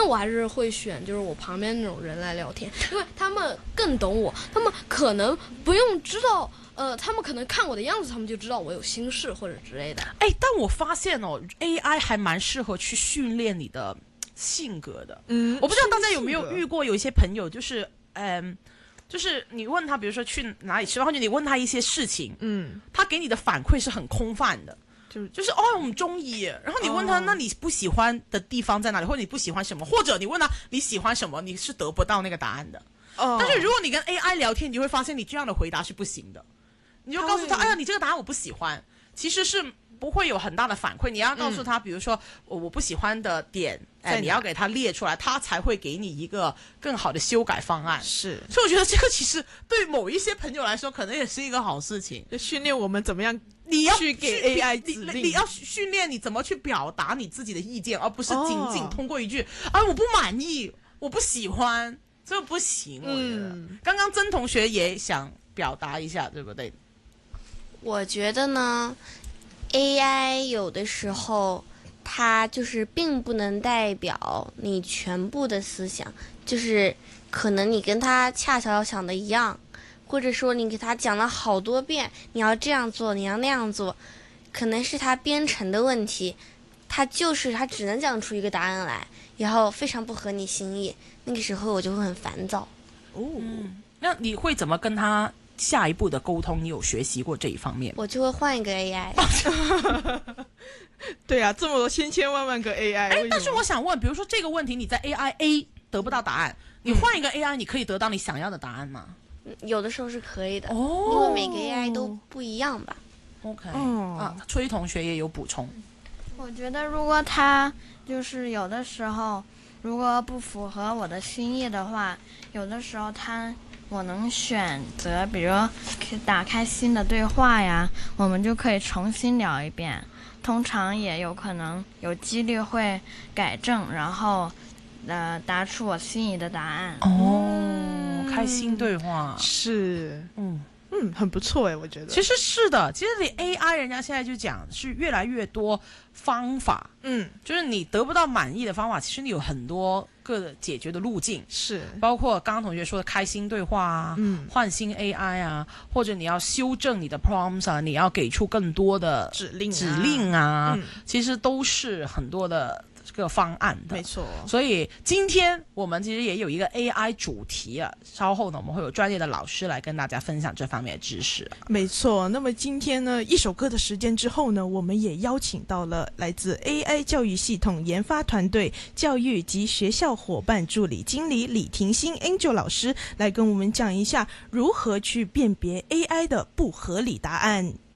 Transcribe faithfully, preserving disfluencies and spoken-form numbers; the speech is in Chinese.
那我还是会选就是我旁边那种人来聊天，因为他们更懂我，他们可能不用知道。呃，他们可能看我的样子，他们就知道我有心事或者之类的。 哎，但我发现哦 ，A I 还蛮适合去训练你的性格的。嗯，我不知道大家有没有遇过有一些朋友，就是嗯，就是你问他，比如说去哪里吃饭，或者你问他一些事情，嗯，他给你的反馈是很空泛的。就就是哦，我们中意。然后你问他，哦，那你不喜欢的地方在哪里，或者你不喜欢什么，或者你问他你喜欢什么，你是得不到那个答案的。哦，但是如果你跟 A I 聊天，你就会发现你这样的回答是不行的。你就告诉他，哎呀，你这个答案我不喜欢，其实是不会有很大的反馈。你要告诉他，嗯，比如说我不喜欢的点，哎，你要给他列出来，他才会给你一个更好的修改方案。是，所以我觉得这个其实对某一些朋友来说，可能也是一个好事情， 就训练我们怎么样， 你要去给 A I 指令， 你, 你要训练你怎么去表达你自己的意见，而不是仅仅通过一句，哎，哦，我不满意，我不喜欢，这不行。我觉得，嗯，刚刚曾同学也想表达一下，对不对？ 我觉得呢 A I 有的时候它就是并不能代表你全部的思想，就是可能你跟他恰巧想的一样，或者说你给他讲了好多遍你要这样做你要那样做，可能是他编程的问题，他就是他只能讲出一个答案来，然后非常不合你心意，那个时候我就会很烦躁。 哦，嗯，那你会怎么跟他下一步的沟通？你有学习过这一方面？ 我就会换一个 A I。 对啊，这么多千千万万个 A I。 哎，但是我想问，比如说这个问题你在 A I A 得不到答案，你换一个 A I 你可以得到你想要的答案吗？ 有的时候是可以的。哦，因为每个 A I 都不一样吧。 OK，嗯，啊，崔同学也有补充。 我觉得如果他就是有的时候如果不符合我的心意的话，有的时候他我能选择比如打开新的对话呀，我们就可以重新聊一遍，通常也有可能有几率会改正，然后呃答出我心仪的答案。 哦，开新对话是，嗯嗯，很不错哎，我觉得。 其实是的，其实你 A I 人家现在就讲是越来越多方法，嗯，就是你得不到满意的方法，其实你有很多个解决的路径， 是包括刚刚同学说的开新对话啊，嗯，换新 A I 啊，或者你要修正你的 prompts 啊，你要给出更多的指令啊指令啊，嗯，其实都是很多的这个方案的， 没错。 所以今天我们其实也有一个 A I 主题啊，稍后呢我们会有专业的老师来跟大家分享这方面的知识。 没错，那么今天呢一首歌的时间之后呢，我们也邀请到了来自 A I 教育系统研发团队教育及学校伙伴助理经理李婷欣 Angel 老师来跟我们讲一下如何去辨别 A I 的不合理答案。